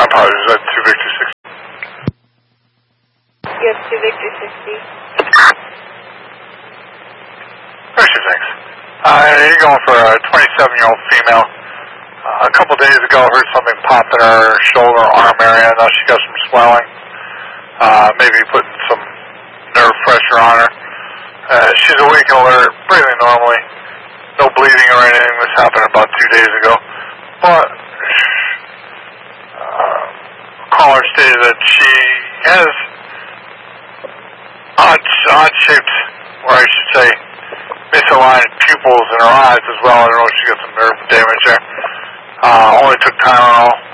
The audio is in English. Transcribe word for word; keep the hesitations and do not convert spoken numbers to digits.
apologies. That's two Victor sixty. Yes, two Victor sixty. Question, thanks. Uh, you're going for a twenty-seven-year-old female. Uh, a couple days ago, I heard something pop in her shoulder, arm area. Now she got some swelling. Uh, maybe putting some nerve pressure on her. Uh, she's awake and alert, breathing normally. No bleeding or anything. This happened about two days ago. But uh, caller stated that she has odd, odd-shaped, or I should say, misaligned pupils in her eyes as well. I don't know if she got some nerve damage there. Uh, only took Tylenol.